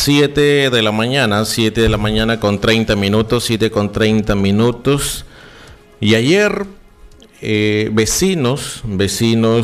7 de la mañana, 7 de la mañana con 30 minutos, 7 con 30 minutos. Y ayer vecinos